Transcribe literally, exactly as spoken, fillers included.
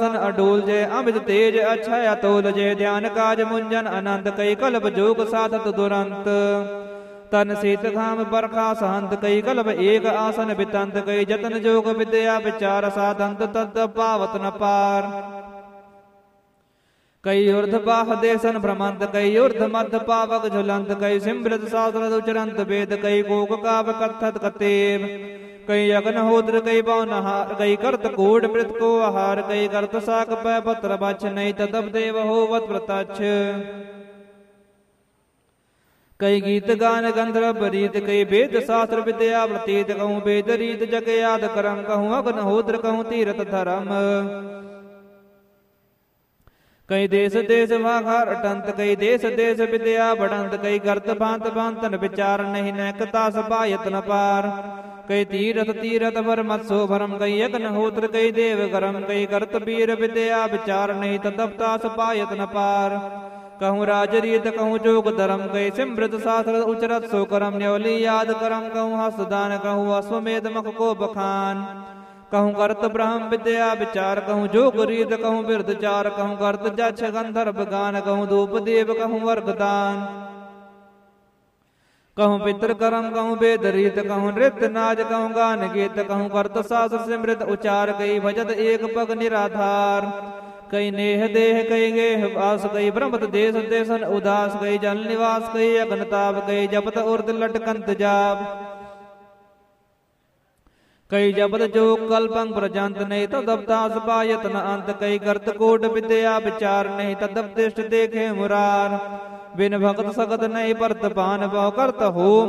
अडोल जय अमित तेज अक्षय अतोल जय ध्यान काज मुंजन अनंत कई कल्प जोग साधत दुरंत तन शीत घाम बरखा सहंत कई कल्प एक आसन बितंत कई जतन जोग विद्या विचार साधंत तद पावत न पार कई ऊर्ध बाह देशन भ्रमंत कई ऊर्ध मध्य पावक झुलंत कई सिमृत शास्त्र उचरंत वेद कई कोक काव कथत कतेव कई अग्निहोत्र कई पौनहार कई करत कूट मृत को आहार कई करत साक पै पत्र बछ नहीं तदब देव होवत प्रतच्छ कई गीत गान गंधर्व रीत कई वेद शास्त्र विद्या प्रतीत कहूँ वेद रीत जग याद करम कहूँ अग्निहोत्र कहूँ तीरथ धर्म कई देश देश वाघार अटंत कई देश देश विद्या बढ़ंत कई करत भांत भांतन विचार नहीं नैकता सपायत न पार कई तीरथ तीरथ भर मत्सो भरम कई अग्निहोत्र कई देव करम कई करत वीर विद्या विचार नहीं तदपता सपायत न पार कहूँ राजरीत कहूँ जोग धर्म कई सिमृत शास्त्र उचरत सो करम न्योली याद करम कहूँ हसदान कहूँ अश्वमेध मख को बखान कहूँ करत ब्रह्म विद्या विचार कहूँ जोग रीत कहूँ बिरद चार कहूँ करत जक्ष गंधर्व गान कहूँ धूप देव कहूँ वर्गदान कहूँ पितृ करम कहूँ वेद रीत कहूँ नृत्य नाज कहूँ गान गीत कहूँ करत शास्त्र सिमृत उचार कई भजत एक पग निराधार कई नेह देह कई गेह वास कई ब्रह्मत देश देशन उदास कई जल निवास कई अग्नताप कई जपत उर्द लटकंत जाप कई जबत जो कल्पंग प्रजंत नहीं तदबतास पायत न अंत कई करत कोट विद्या विचार नहीं तदब दृष्ट देखे मुरार बिन भगत सगत नहीं परत पान बहु करत हो